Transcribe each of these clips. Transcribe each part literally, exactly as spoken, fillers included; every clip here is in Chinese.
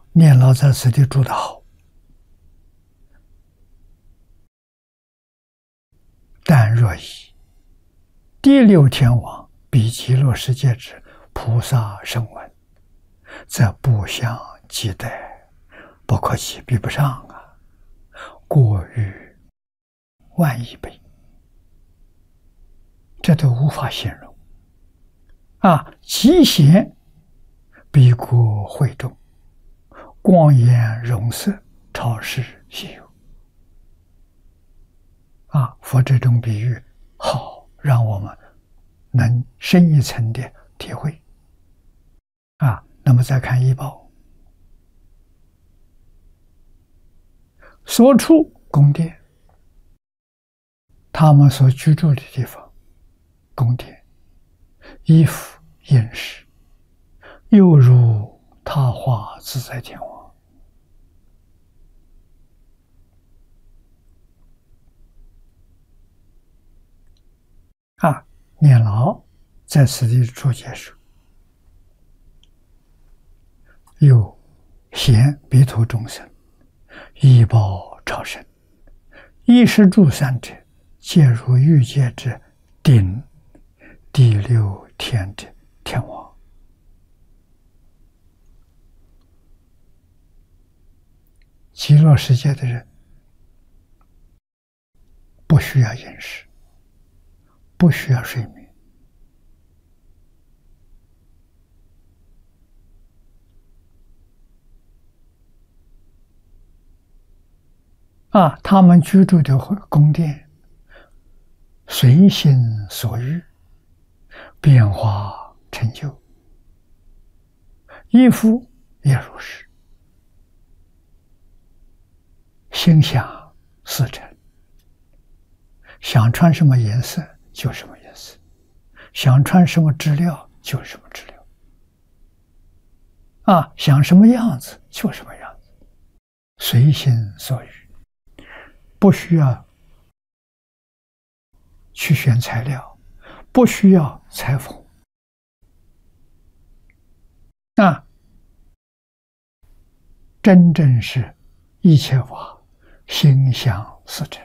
念老在此地住得好，但若以第六天王比极乐世界之菩萨声闻，则不相及待，不可及，比不上啊，过于万亿倍，这都无法形容啊！极贤比国会众，光颜容色，超世稀有啊！佛这种比喻好，让我们能深一层的体会啊。那么再看医报，所处宫殿，他们所居住的地方，宫殿衣服饮食，犹如他化自在天王啊。念老在此地注解说，有贤彼土众生，医报超生，衣食住三者，皆如欲界之顶第六天之天王。极乐世界的人不需要饮食，不需要睡眠啊，他们居住的宫殿随心所欲，变化成就，衣服也如是，心想事成，想穿什么颜色就什么颜色，想穿什么质料就什么质料啊，想什么样子就什么样子，随心所欲，不需要去选材料，不需要裁缝啊，真正是一切法心想事成，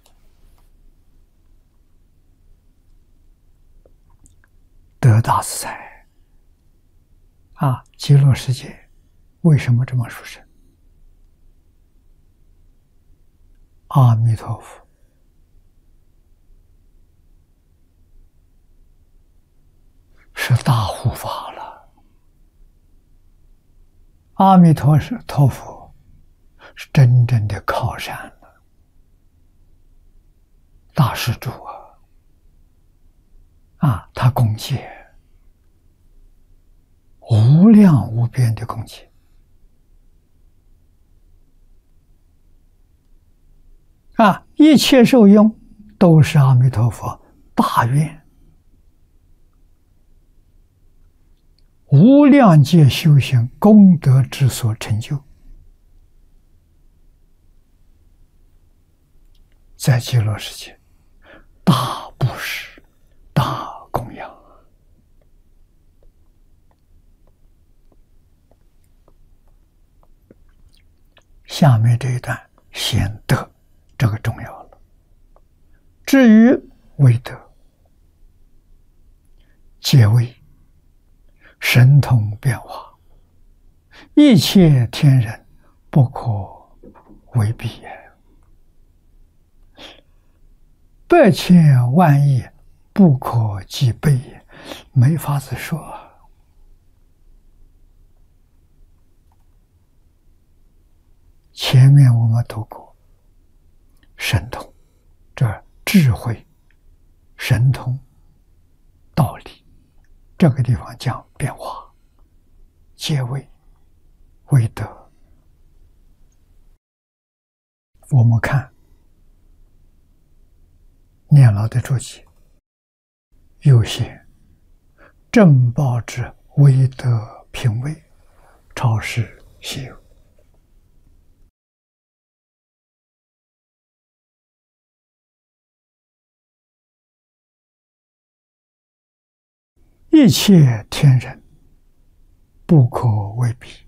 得大自在啊！极乐世界为什么这么殊胜？阿弥陀佛是大护法了，阿弥陀佛是真正的靠山了，大施主啊！啊，他供给无量无边的供给啊，一切受用都是阿弥陀佛大愿无量界修行功德之所成就，在极乐世界大布施、大供养。下面这一段显德，这个重要了。至于为德，皆为神通变化，一切天人不可为比也，百千万亿不可计备也，没法子说。前面我们读过神通，这智慧、神通、道理，这个地方讲变化，皆为为德。我们看念老的注解，有些正报之为德品位，超世稀有。一切天人不可为比，